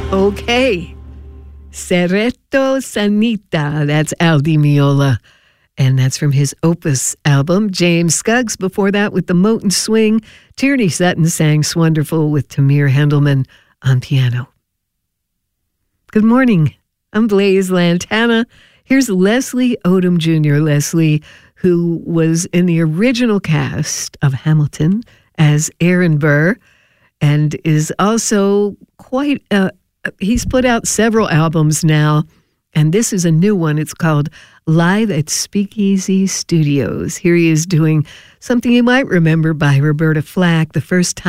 Okay. Serretto Sanita. That's Al Di Meola. And that's from his Opus album. James Scuggs before that with the Moten Swing. Tierney Sutton sang Swonderful with Tamir Hendelman on piano. Good morning. I'm Blaise Lantana. Here's Leslie Odom Jr. Leslie, who was in the original cast of Hamilton as Aaron Burr and is also quite, he's put out several albums now, and this is a new one. It's called Live at Speakeasy Studios. Here he is doing something you might remember by Roberta Flack, The First Time